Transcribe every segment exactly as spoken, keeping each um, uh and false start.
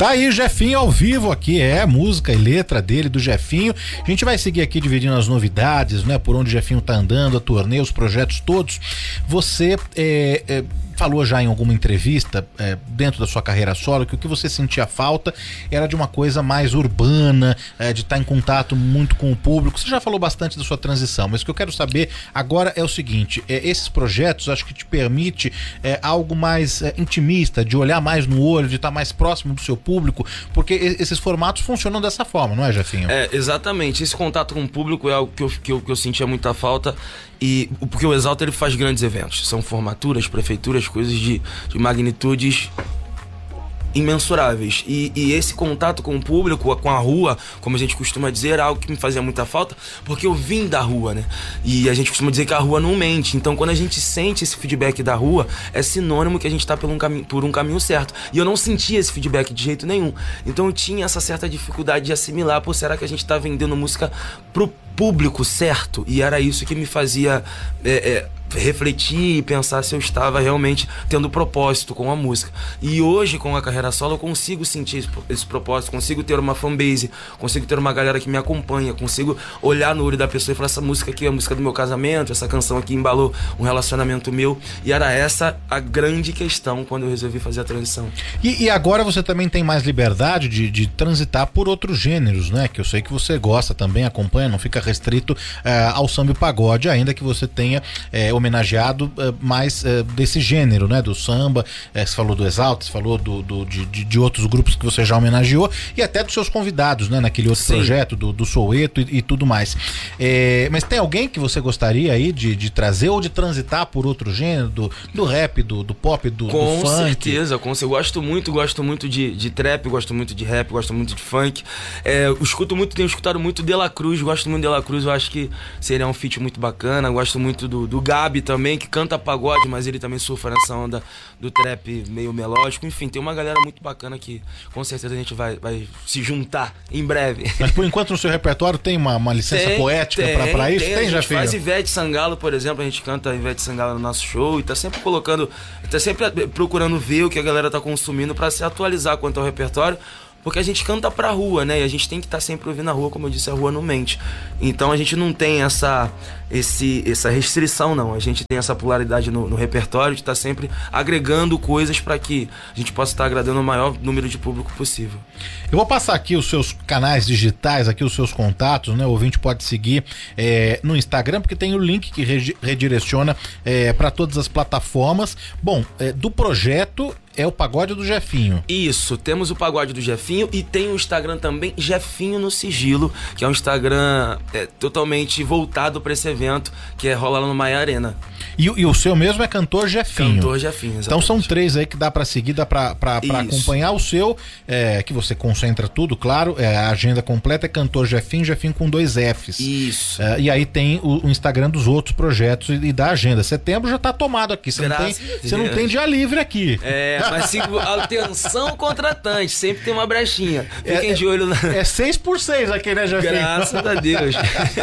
Tá aí, Jefinho ao vivo aqui, é música e letra dele, do Jefinho. A gente vai seguir aqui dividindo as novidades, né? Por onde o Jefinho tá andando, a turnê, os projetos todos. Você é, é, falou já em alguma entrevista, é, dentro da sua carreira solo, que o que você sentia falta era de uma coisa mais urbana, é, de estar em contato muito com o público. Você já falou bastante da sua transição, mas o que eu quero saber agora é o seguinte, é, esses projetos acho que te permite é, algo mais é, intimista, de olhar mais no olho, de estar mais próximo do seu público, porque esses formatos funcionam dessa forma, não é, Jefinho? É, exatamente. Esse contato com o público é algo que eu, que eu, que eu sentia muita falta, e porque o Exalta ele faz grandes eventos, são formaturas, prefeituras, coisas de, de magnitudes imensuráveis, e, e esse contato com o público, com a rua, como a gente costuma dizer, era algo que me fazia muita falta, porque eu vim da rua, né? E a gente costuma dizer que a rua não mente, então quando a gente sente esse feedback da rua, é sinônimo que a gente tá por um caminho, por um caminho certo, e eu não sentia esse feedback de jeito nenhum, então eu tinha essa certa dificuldade de assimilar, pô, será que a gente tá vendendo música pro público certo? E era isso que me fazia é, é, refletir e pensar se eu estava realmente tendo propósito com a música. E hoje, com a carreira solo, eu consigo sentir esse, esse propósito, consigo ter uma fanbase, consigo ter uma galera que me acompanha, consigo olhar no olho da pessoa e falar, essa música aqui é a música do meu casamento, essa canção aqui embalou um relacionamento meu, e era essa a grande questão quando eu resolvi fazer a transição. E, e agora você também tem mais liberdade de, de transitar por outros gêneros, né? Que eu sei que você gosta também, acompanha, não fica restrito uh, ao samba e pagode, ainda que você tenha uh, homenageado uh, mais uh, desse gênero, né? Do samba, uh, você falou do Exalta, você falou do, do, de, de outros grupos que você já homenageou, e até dos seus convidados, né? Naquele outro Sim. projeto, do, do Soweto e, e tudo mais. É, mas tem alguém que você gostaria aí de, de trazer ou de transitar por outro gênero, do, do rap, do, do pop, do, do funk? Com certeza, com certeza. Eu gosto muito, gosto muito de, de trap, gosto muito de rap, gosto muito de funk. É, eu escuto muito, tenho escutado muito De La Cruz, gosto muito de De La Cruz, eu acho que seria um feat muito bacana. Gosto muito do, do Gabi também, que canta pagode, mas ele também surfa nessa onda do trap meio melódico. Enfim, tem uma galera muito bacana que com certeza a gente vai, vai se juntar em breve. Mas por enquanto no seu repertório tem uma, uma licença tem, poética tem, pra, pra isso? Tem, tem a já gente faz Ivete Sangalo, por exemplo, a gente canta Ivete Sangalo no nosso show e tá sempre colocando, tá sempre procurando ver o que a galera tá consumindo pra se atualizar quanto ao repertório. Porque a gente canta pra rua, né? E a gente tem que estar tá sempre ouvindo a rua, como eu disse, a rua não mente. Então a gente não tem essa, esse, essa restrição, não. A gente tem essa pluralidade no, no repertório de estar tá sempre agregando coisas para que a gente possa estar tá agradando o maior número de público possível. Eu vou passar aqui os seus canais digitais, aqui os seus contatos, né? O ouvinte pode seguir é, no Instagram, porque tem o link que redireciona é, para todas as plataformas. Bom, é, do projeto é o Pagode do Jefinho. Isso, temos o Pagode do Jefinho e tem o Instagram também, Jefinho no Sigilo, que é um Instagram é, totalmente voltado para esse evento, que é rola lá no Maia Arena. E, e o seu mesmo é Cantor Jefinho. Cantor Jefinho, exatamente. Então são três aí que dá pra seguir, dá pra, pra, pra acompanhar. O seu, é, que você concentra tudo, claro, é, a agenda completa é Cantor Jefinho, Jefinho com dois Fs. Isso. É, e aí tem o, o Instagram dos outros projetos e, e da agenda. Setembro já tá tomado aqui, você não tem, você não tem dia livre aqui. É, mas sigo, atenção contratante, sempre tem uma brechinha. Fiquem é, de olho na... É seis por seis aqui, né, Jefinho? Graças a Deus.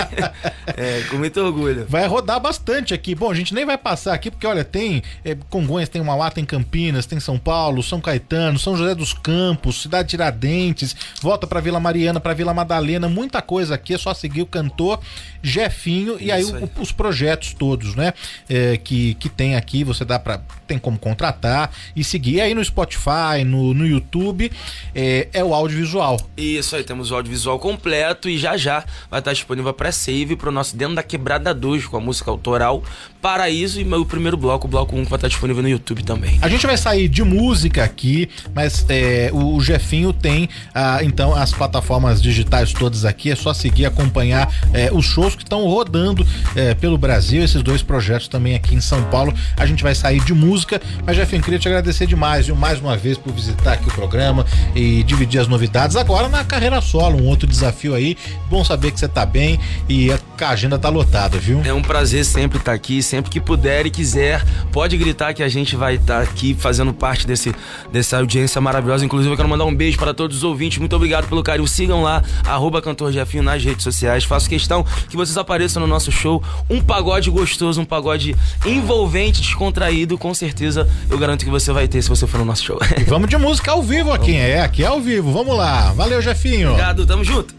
É, com muito orgulho. Vai rodar bastante aqui. Bom, a gente nem vai passar aqui, porque olha, tem é, Congonhas, tem Mauá, tem Campinas, tem São Paulo, São Caetano, São José dos Campos, Cidade Tiradentes, volta pra Vila Mariana, pra Vila Madalena, muita coisa aqui, é só seguir o Cantor Jefinho. E aí, aí. O, os projetos todos, né, é, que, que tem aqui, você dá pra, tem como contratar e seguir. E aí no Spotify, no, no YouTube, é, é o audiovisual. Isso aí, temos o audiovisual completo e já já vai estar disponível para save pro nosso Dentro da Quebrada dois, com a música autoral Paraíso, e o primeiro bloco, o bloco um, que vai estar disponível no YouTube também. A gente vai sair de música aqui, mas é, o, o Jefinho tem ah, então as plataformas digitais todas aqui, é só seguir, acompanhar é, os shows que estão rodando é, pelo Brasil, esses dois projetos também aqui em São Paulo. A gente vai sair de música, mas Jefinho, queria te agradecer demais, viu, mais uma vez por visitar aqui o programa e dividir as novidades agora na carreira solo, um outro desafio aí. Bom saber que você tá bem e a agenda tá lotada, viu? É um prazer sempre estar aqui, sempre que puder e quiser, pode gritar que a gente vai estar aqui fazendo parte desse, dessa audiência maravilhosa. Inclusive eu quero mandar um beijo para todos os ouvintes, muito obrigado pelo carinho, sigam lá, arroba Cantor Jefinho nas redes sociais, faço questão que vocês apareçam no nosso show, um pagode gostoso, um pagode envolvente, descontraído, com certeza eu garanto que você vai ter esse se você for no nosso show. E vamos de música ao vivo aqui, é, aqui é ao vivo. Vamos lá. Valeu, Jefinho. Obrigado, tamo junto.